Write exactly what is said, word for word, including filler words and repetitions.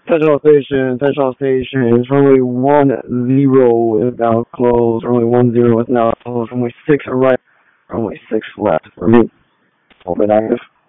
Central Station, Central Station, runway one zero is now closed, runway one zero is now closed, runway six right, runway six left for me. Open active.